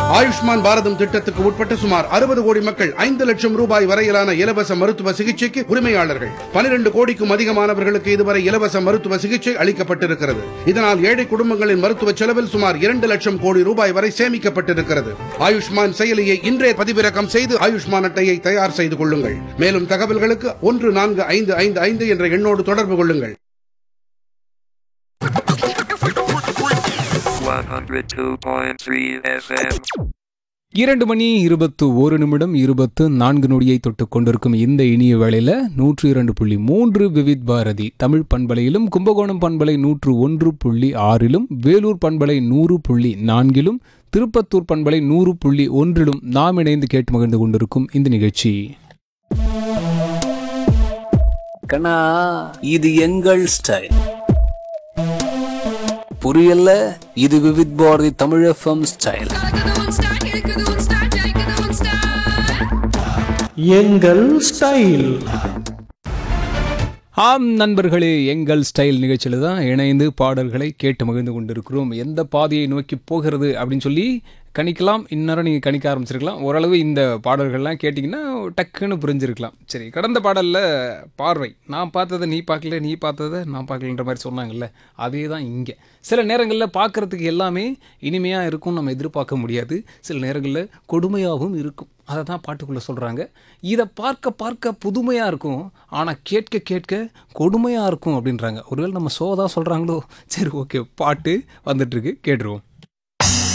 ஆயுஷ்மான் பாரதம் திட்டத்துக்கு உட்பட்ட சுமார் 60 கோடி மக்கள் 5 லட்சம் ரூபாய் வரையிலான இலவச மருத்துவ சிகிச்சைக்கு உரிமையாளர்கள். 12 கோடிக்கும் அதிகமானவர்களுக்கு இதுவரை இலவச மருத்துவ சிகிச்சை அளிக்கப்பட்டிருக்கிறது. இதனால் ஏழை குடும்பங்களின் மருத்துவ செலவில் சுமார் 2 லட்சம் கோடி ரூபாய் வரை சேமிக்கப்பட்டிருக்கிறது. ஆயுஷ்மான் செயலியை இன்றே பதிவிறக்கம் செய்து ஆயுஷ்மான் அட்டையை தயார் செய்து கொள்ளுங்கள். மேலும் தகவல்களுக்கு 14555 என்ற எண்ணோடு தொடர்பு கொள்ளுங்கள். 102.3 FM. 2:21 தொட்டுக் கொண்டிருக்கும் இந்த இனிய வேளையில 102.3 விவித் பாரதி தமிழ் பண்பலையிலும், கும்பகோணம் பண்பலை 101.6, வேலூர் பண்பலை 100.4, திருப்பத்தூர் பண்பலை 100.1 நாம் இணைந்து கேட்டு மகிழ்ந்து கொண்டிருக்கும் இந்த நிகழ்ச்சி. கண்ணா, இது எங்கள் ஸ்டைல். புரியல? இது விவித் பாரதி தமிழ் எஃப்எம் ஸ்டைல். எங்கள் ஸ்டைல். ஆம் நண்பர்களே, எங்கள் ஸ்டைல் நிகழ்ச்சியில் தான் இணைந்து பாடல்களை கேட்டு மகிழ்ந்து கொண்டிருக்கிறோம். எந்த பாதையை நோக்கி போகிறது அப்படின்னு சொல்லி கணிக்கலாம். இந்நேரம் நீங்கள் கணிக்க ஆரம்பிச்சிருக்கலாம். ஓரளவு இந்த பாடல்கள்லாம் கேட்டிங்கன்னா டக்குன்னு புரிஞ்சிருக்கலாம். சரி, கடந்த பாடலில் பார்வை, நான் பார்த்ததை நீ பார்க்கல, நீ பார்த்ததை நான் பார்க்கலன்ற மாதிரி சொன்னாங்கல்ல, அதே தான் இங்கே. சில நேரங்களில் பார்க்குறதுக்கு எல்லாமே இனிமையாக இருக்கும், நம்ம எதிர்பார்க்க முடியாது. சில நேரங்களில் கொடுமையாகவும் இருக்கும். அதை தான் பாட்டுக்குள்ளே சொல்கிறாங்க. இதை பார்க்க பார்க்க புதுமையாக இருக்கும், ஆனால் கேட்க கேட்க கொடுமையாக இருக்கும் அப்படின்றாங்க. ஒருவேளை நம்ம தான் சொல்கிறாங்களோ? சரி, ஓகே, பாட்டு வந்துட்டுருக்கு, கேட்டுருவோம்.